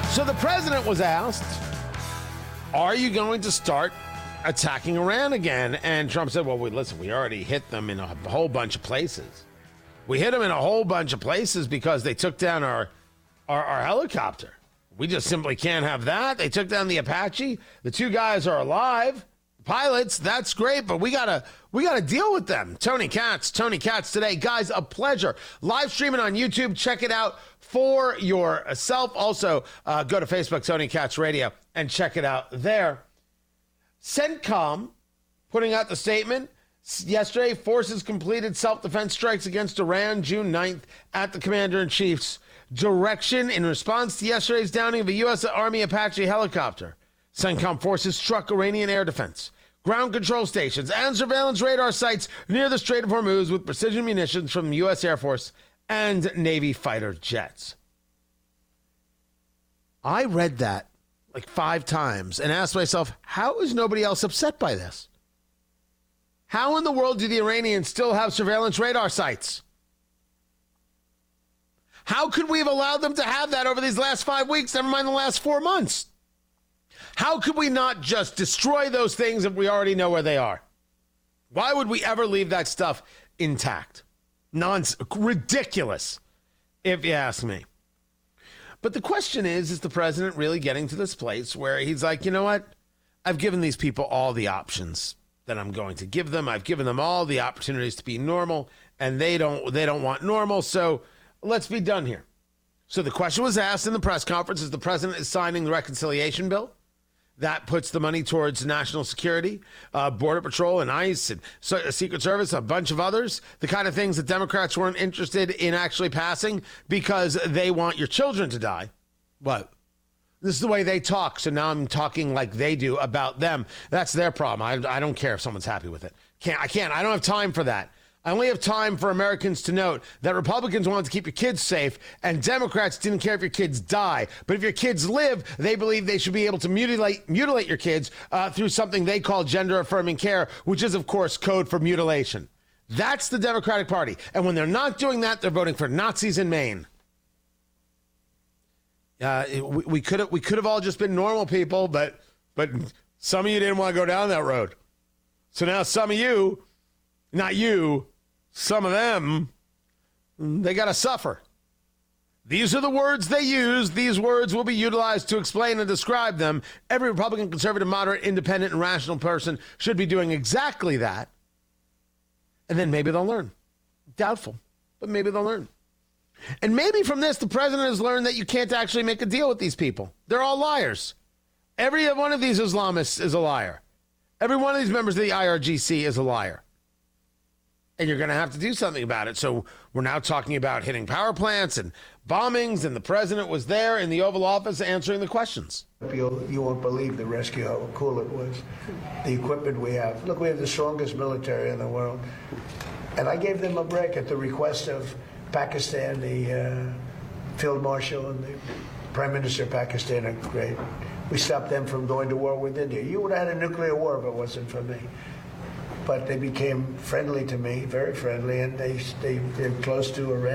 So the president was asked, are you going to start attacking Iran again? And Trump said, well, listen, we already hit them in a whole bunch of places. We hit them in a whole bunch of places because they took down our helicopter. We just simply can't have that. They took down the Apache. The two guys are alive. Pilots, that's great, but we gotta deal with them. Tony Katz today. Guys, a pleasure. Live streaming on YouTube. Check it out for yourself. Also, go to Facebook, Tony Katz Radio, and check it out there. CENTCOM putting out the statement. Yesterday, forces completed self-defense strikes against Iran June 9th at the commander-in-chief's direction in response to yesterday's downing of a U.S. Army Apache helicopter. CENTCOM forces struck Iranian air defense, ground control stations, and surveillance radar sites near the Strait of Hormuz with precision munitions from the U.S. Air Force and Navy fighter jets. I read that like 5 times and asked myself, how is nobody else upset by this? How in the world do the Iranians still have surveillance radar sites? How could we have allowed them to have that over these last 5 weeks, never mind the last 4 months? How could we not just destroy those things if we already know where they are? Why would we ever leave that stuff intact? Ridiculous, if you ask me. But the question is the president really getting to this place where he's like, you know what? I've given these people all the options that I'm going to give them. I've given them all the opportunities to be normal, and they don't want normal, so let's be done here. So the question was asked in the press conference, is the president is signing the reconciliation bill? That puts the money towards national security, Border Patrol and ICE and Secret Service, a bunch of others, the kind of things that Democrats weren't interested in actually passing because they want your children to die. What? This is the way they talk, so now I'm talking like they do about them. That's their problem. I don't care if someone's happy with it. I don't have time for that. I only have time for Americans to note that Republicans wanted to keep your kids safe and Democrats didn't care if your kids die. But if your kids live, they believe they should be able to mutilate your kids through something they call gender-affirming care, which is, of course, code for mutilation. That's the Democratic Party. And when they're not doing that, they're voting for Nazis in Maine. We could have all just been normal people, but some of you didn't want to go down that road. So now some of you, not you, some of them, they got to suffer. These are the words they use. These words will be utilized to explain and describe them. Every Republican, conservative, moderate, independent, and rational person should be doing exactly that. And then maybe they'll learn. Doubtful, but maybe they'll learn. And maybe from this, the president has learned that you can't actually make a deal with these people. They're all liars. Every one of these Islamists is a liar. Every one of these members of the IRGC is a liar. And you're going to have to do something about it. So we're now talking about hitting power plants and bombings, and the president was there in the Oval Office answering the questions. You won't believe the rescue, how cool it was. The equipment we have. Look, we have the strongest military in the world. And I gave them a break at the request of Pakistan, the Field Marshal and the Prime Minister of Pakistan are great. We stopped them from going to war with India. You would have had a nuclear war if it wasn't for me. But they became friendly to me, very friendly, and they're close to Iran.